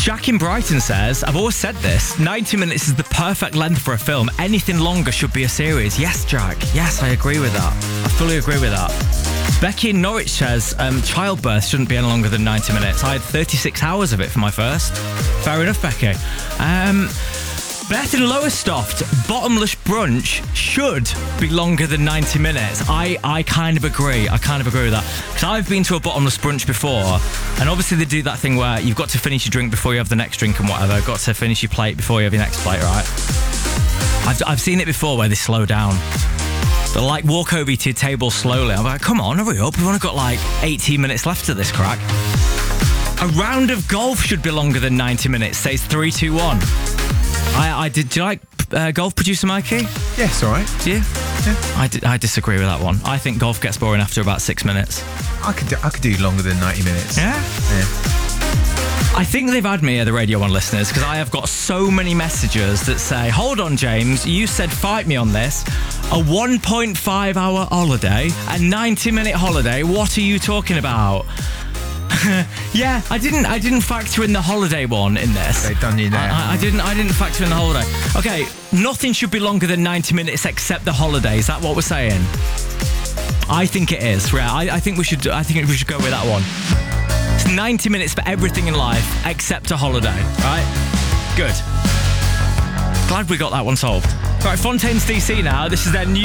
Jack in Brighton says, I've always said this, 90 minutes is the perfect length for a film. Anything longer should be a series. Yes, Jack. Yes, I agree with that. I fully agree with that. Becky in Norwich says, childbirth shouldn't be any longer than 90 minutes. I had 36 hours of it for my first. Fair enough, Becky. Beth in Lowestoft, bottomless brunch should be longer than 90 minutes. I kind of agree. I kind of agree with that. Because I've been to a bottomless brunch before, and obviously they do that thing where you've got to finish your drink before you have the next drink and whatever. Got to finish your plate before you have your next plate, right? I've seen it before where they slow down. They'll like walk over to your table slowly. I'm like, come on, hurry up. We've only got like 18 minutes left of this crack. A round of golf should be longer than 90 minutes, says 321. Do you like golf, producer Mikey? Yes, all right. Do you? Yeah. I disagree with that one. I think golf gets boring after about 6 minutes. I could do longer than 90 minutes. Yeah? Yeah. I think they've had me at the Radio 1 listeners because I have got so many messages that say, hold on, James, you said fight me on this. A 1.5 hour holiday, a 90-minute holiday, what are you talking about? Yeah, I didn't factor in the holiday one in this. They've done you there. I didn't factor in the holiday. Okay, nothing should be longer than 90 minutes except the holiday. Is that what we're saying? I think it is. Yeah, I think we should go with that one. It's 90 minutes for everything in life except a holiday, right? Good. Glad we got that one solved. Right, Fontaine's DC now. This is their new